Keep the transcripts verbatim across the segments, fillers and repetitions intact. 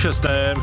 šesté.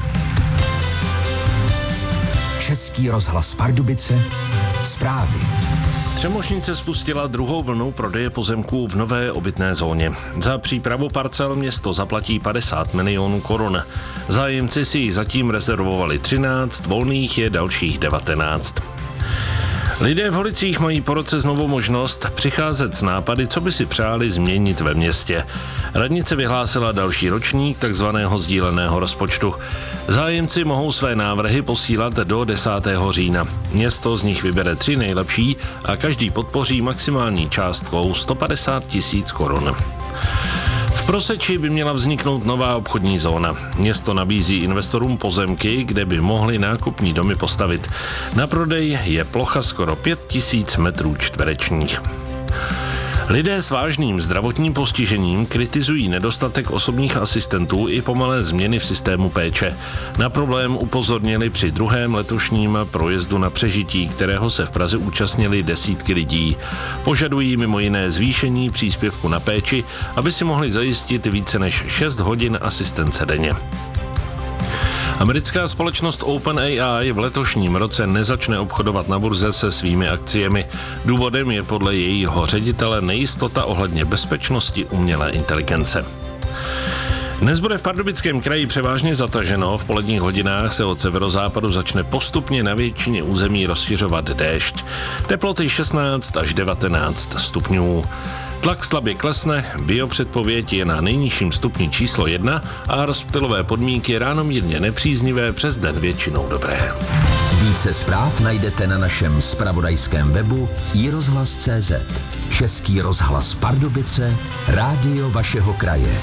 Český rozhlas Pardubice, zprávy. Třemošnice spustila druhou vlnu prodeje pozemků v nové obytné zóně. Za přípravu parcel město zaplatí padesát milionů korun. Zájemci si ji zatím rezervovali třináct, volných je dalších devatenáct. Lidé v Holicích mají po roce znovu možnost přicházet s nápady, co by si přáli změnit ve městě. Radnice vyhlásila další ročník takzvaného sdíleného rozpočtu. Zájemci mohou své návrhy posílat do desátého října. Město z nich vybere tři nejlepší a každý podpoří maximální částkou sto padesát tisíc korun. V Proseči by měla vzniknout nová obchodní zóna. Město nabízí investorům pozemky, kde by mohli nákupní domy postavit. Na prodej je plocha skoro pět tisíc metrů čtverečních. Lidé s vážným zdravotním postižením kritizují nedostatek osobních asistentů i pomalé změny v systému péče. Na problém upozornili při druhém letošním projezdu na přežití, kterého se v Praze účastnili desítky lidí. Požadují mimo jiné zvýšení příspěvku na péči, aby si mohli zajistit více než šest hodin asistence denně. Americká společnost OpenAI v letošním roce nezačne obchodovat na burze se svými akciemi. Důvodem je podle jejího ředitele nejistota ohledně bezpečnosti umělé inteligence. Dnes bude v Pardubickém kraji převážně zataženo, v poledních hodinách se od severozápadu začne postupně na většině území rozšiřovat déšť. Teploty šestnáct až devatenáct stupňů. Tlak slabě klesne, biopředpověď je na nejnižším stupni číslo jedna a rozptylové podmínky ráno mírně nepříznivé, přes den většinou dobré. Více zpráv najdete na našem zpravodajském webu i rozhlas tečka cé zet. Český rozhlas Pardubice, rádio vašeho kraje.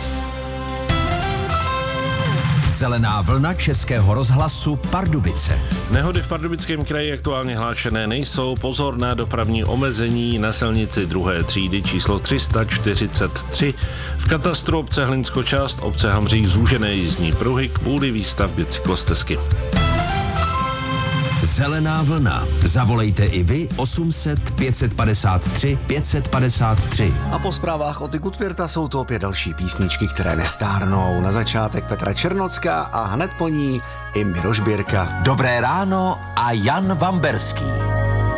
Zelená vlna Českého rozhlasu Pardubice. Nehody v Pardubickém kraji aktuálně hlášené nejsou. Pozor na dopravní omezení na silnici druhé třídy číslo tři sta čtyřicet tři. V katastru obce Hlinsko část obce Hamřík zúžené jízdní pruhy kvůli výstavbě cyklostezky. Zelená vlna. Zavolejte i vy osm set pět set padesát tři pět set padesát tři. A po zprávách od Gutwirta jsou to opět další písničky, které nestárnou. Na začátek Petra Černocká a hned po ní i Miroš Birka. Dobré ráno a Jan Vamberský.